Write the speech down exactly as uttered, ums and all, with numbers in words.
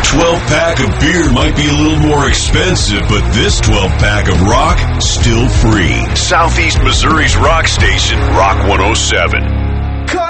twelve-pack of beer might be a little more expensive, but this twelve-pack of rock, still free. Southeast Missouri's rock station, Rock one oh seven.